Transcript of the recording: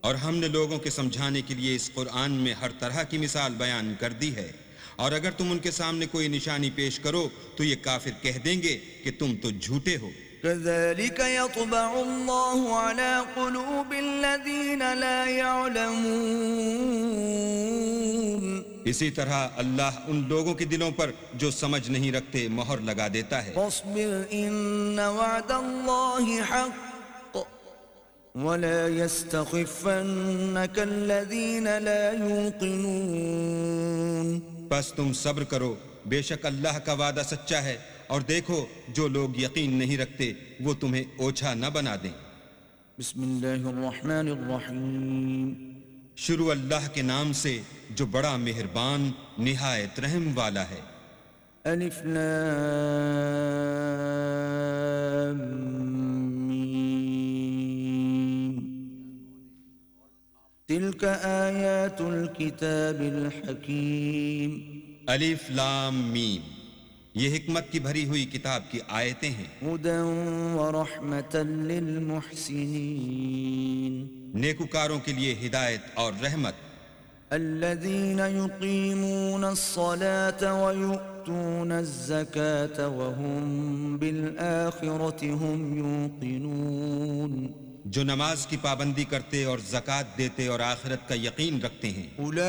اور ہم نے لوگوں کے سمجھانے کے لیے اس قرآن میں ہر طرح کی مثال بیان کر دی ہے، اور اگر تم ان کے سامنے کوئی نشانی پیش کرو تو یہ کافر کہہ دیں گے کہ تم تو جھوٹے ہو۔ كذلك يطبع الله على قلوب الذين لا يعلمون اسی طرح اللہ ان لوگوں کے دلوں پر جو سمجھ نہیں رکھتے مہر لگا دیتا ہے۔ فاصبر إن وعد الله حق ولا يستخفنك الذين لا يوقنون بس تم صبر کرو، بے شک اللہ کا وعدہ سچا ہے، اور دیکھو جو لوگ یقین نہیں رکھتے وہ تمہیں اوچھا نہ بنا دیں۔ بسم اللہ الرحمن الرحیم شروع اللہ کے نام سے جو بڑا مہربان نہایت رحم والا ہے۔ الف لام میم تلک آیات الکتاب الحکیم الف لام میم، یہ حکمت کی بھری ہوئی کتاب کی آیتیں ہیں۔ ہدی ورحمۃ للمحسنین نیکوکاروں کے لیے ہدایت اور رحمت۔ الذین یقیمون الصلاة ویؤتون الزکاة وهم بالآخرة هم یوقنون، جو نماز کی پابندی کرتے اور زکوٰۃ دیتے اور آخرت کا یقین رکھتے ہیں۔